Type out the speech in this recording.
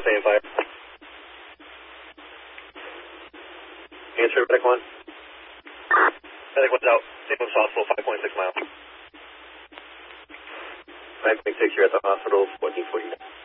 staying fire. Answer, medic 1. Medic 1's out. Same as possible, 5.6 miles. 9.6, you're at the hospital, 1449.